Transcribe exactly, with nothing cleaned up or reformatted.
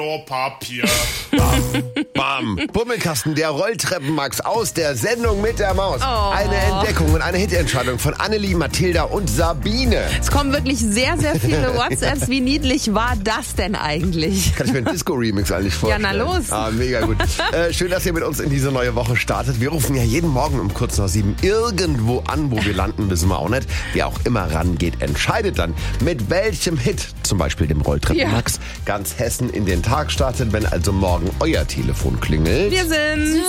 Papier. Bam, bam. Bummelkasten, der Rolltreppenmax aus der Sendung mit der Maus. Oh. Eine Entdeckung und eine Hitentscheidung von Annelie, Mathilda und Sabine. Es kommen wirklich sehr, sehr viele WhatsApps. Wie niedlich war das denn eigentlich? Kann ich mir einen Disco-Remix eigentlich vorstellen? Ja, na los. Ah, mega gut. äh, schön, dass ihr mit uns in diese neue Woche startet. Wir rufen ja jeden Morgen um kurz nach sieben irgendwo an, wo wir landen, wissen wir auch nicht. Wer auch immer rangeht, entscheidet dann, mit welchem Hit, zum Beispiel dem Rolltreppenmax, ja. ganz Hessen in den Tag startet, wenn also morgen euer Telefon klingelt. Wir sind